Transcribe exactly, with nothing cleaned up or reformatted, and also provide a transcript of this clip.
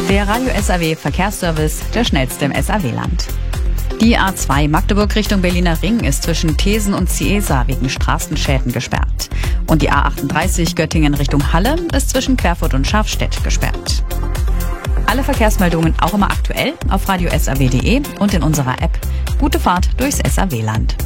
Der Radio S A W Verkehrsservice, der schnellste im S A W-Land. Die A zwei Magdeburg Richtung Berliner Ring ist zwischen Thesen und Ciesa wegen Straßenschäden gesperrt. Und die A achtunddreißig Göttingen Richtung Halle ist zwischen Querfurt und Scharfstedt gesperrt. Alle Verkehrsmeldungen auch immer aktuell auf radio s a w punkt d e und in unserer App. Gute Fahrt durchs S A W-Land.